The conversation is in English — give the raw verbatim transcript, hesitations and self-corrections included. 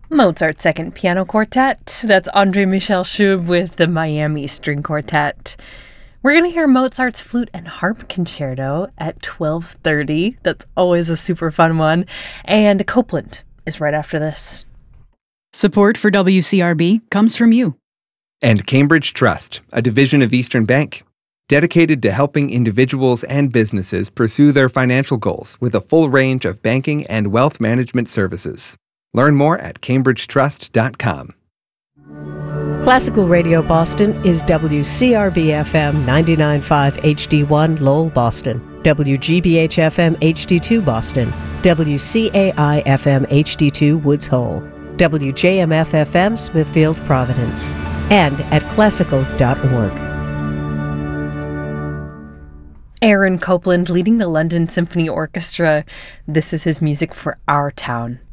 Mozart's Second Piano Quartet. That's Andre Michel Schub with the Miami String Quartet. We're going to hear Mozart's Flute and Harp Concerto at twelve thirty. That's always a super fun one. And Copeland is right after this. Support for W C R B comes from you. And Cambridge Trust, a division of Eastern Bank, dedicated to helping individuals and businesses pursue their financial goals with a full range of banking and wealth management services. Learn more at cambridge trust dot com. Classical Radio Boston is W C R B F M ninety-nine point five H D one Lowell, Boston, W G B H F M H D two Boston, W C A I F M H D two Woods Hole, W J M F F M Smithfield, Providence, and at classical dot org. Aaron Copland leading the London Symphony Orchestra. This is his music for Our Town.